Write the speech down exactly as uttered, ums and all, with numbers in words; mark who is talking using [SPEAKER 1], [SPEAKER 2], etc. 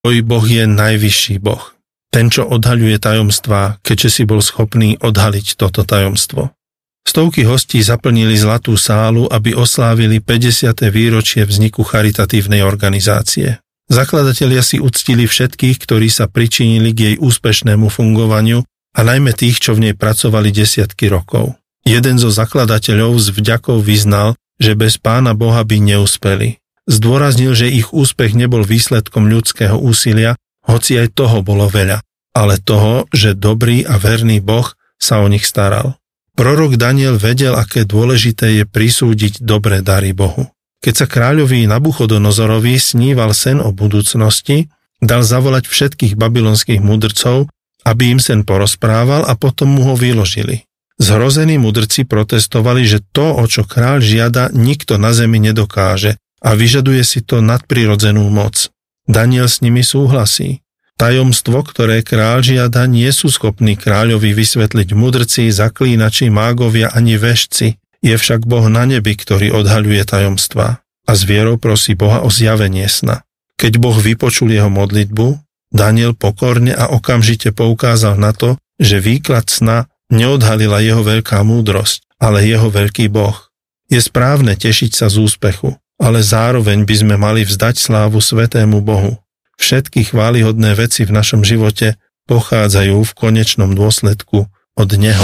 [SPEAKER 1] Tvoj Boh je najvyšší Boh. Ten, čo odhaľuje tajomstvá, keďže si bol schopný odhaliť toto tajomstvo. Stovky hostí zaplnili zlatú sálu, aby oslávili päťdesiate výročie vzniku charitatívnej organizácie. Zakladatelia si uctili všetkých, ktorí sa pričinili k jej úspešnému fungovaniu a najmä tých, čo v nej pracovali desiatky rokov. Jeden zo zakladateľov s vďakou vyznal, že bez Pána Boha by neúspeli. Zdôraznil, že ich úspech nebol výsledkom ľudského úsilia, hoci aj toho bolo veľa, ale toho, že dobrý a verný Boh sa o nich staral. Prorok Daniel vedel, aké dôležité je prisúdiť dobré dary Bohu. Keď sa kráľovi Nabuchodonozorovi sníval sen o budúcnosti, dal zavolať všetkých babylonských mudrcov, aby im sen porozprával a potom mu ho vyložili. Zhrození mudrci protestovali, že to, o čo kráľ žiada, nikto na zemi nedokáže a vyžaduje si to nadprirodzenú moc. Daniel s nimi súhlasí. Tajomstvo, ktoré kráľ žiada, nie sú schopní kráľovi vysvetliť mudrci, zaklínači, mágovia ani vešci. Je však Boh na nebi, ktorý odhaľuje tajomstvá. A s vierou prosí Boha o zjavenie sna. Keď Boh vypočul jeho modlitbu, Daniel pokorne a okamžite poukázal na to, že výklad sna neodhalila jeho veľká múdrosť, ale jeho veľký Boh. Je správne tešiť sa z úspechu, ale zároveň by sme mali vzdať slávu svätému Bohu. Všetky chválihodné veci v našom živote pochádzajú v konečnom dôsledku od Neho.